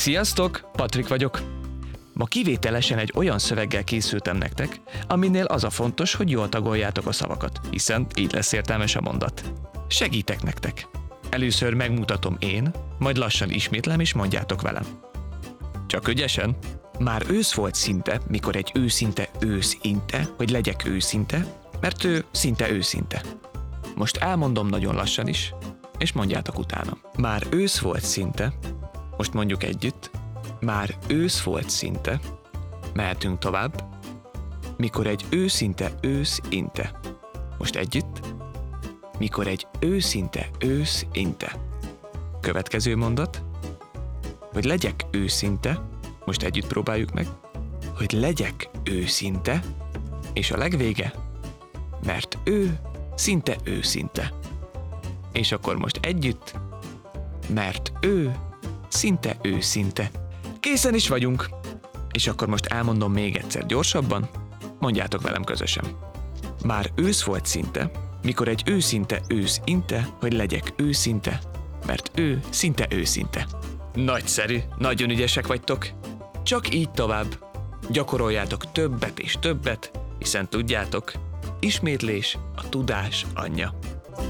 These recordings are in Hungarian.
Sziasztok, Patrik vagyok. Ma kivételesen egy olyan szöveggel készültem nektek, aminél az a fontos, hogy jól tagoljátok a szavakat, hiszen így lesz értelmes a mondat. Segítek nektek. Először megmutatom én, majd lassan ismétlem és mondjátok velem. Csak ügyesen. Már ősz volt szinte, mikor egy őszinte őszinte, hogy legyek őszinte, mert ő szinte őszinte. Most elmondom nagyon lassan is, és mondjátok utána. Már ősz volt szinte, most mondjuk együtt, már ősz volt szinte, mehetünk tovább, mikor egy őszinte őszinte. Most együtt, mikor egy őszinte őszinte. Következő mondat, hogy legyek őszinte, most együtt próbáljuk meg, hogy legyek őszinte, és a legvége, mert ő szinte őszinte. És akkor most együtt, mert ő szinte őszinte. Készen is vagyunk. És akkor most elmondom még egyszer gyorsabban, mondjátok velem közösen. Már ősz volt szinte, mikor egy őszinte őszinte, hogy legyek őszinte, mert ő szinte őszinte. Nagyszerű, nagyon ügyesek vagytok. Csak így tovább. Gyakoroljátok többet és többet, hiszen tudjátok, ismétlés a tudás anyja.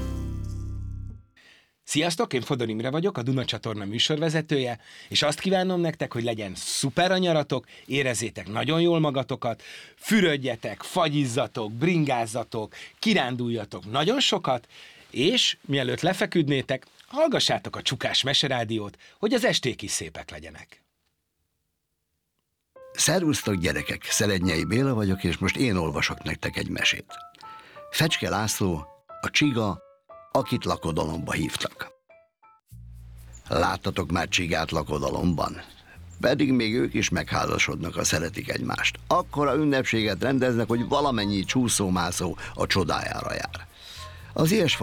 Sziasztok, én Fodor Imre vagyok, a Duna csatorna műsorvezetője, és azt kívánom nektek, hogy legyen szuper a nyaratok, érezzétek nagyon jól magatokat, fürödjetek, fagyizzatok, bringázzatok, kiránduljatok nagyon sokat, és mielőtt lefeküdnétek, hallgassátok a Csukás Meserádiót, hogy az esték is szépek legyenek. Szervusztok gyerekek, Szelednyei Béla vagyok, és most én olvasok nektek egy mesét. Fecske László, a csiga, akit lakodalomba hívtak. Láttatok már csigát lakodalomban? Pedig még ők is megházasodnak, ha szeretik egymást. Akkora ünnepséget rendeznek, hogy valamennyi csúszómászó a csodájára jár. Az ilyesfajta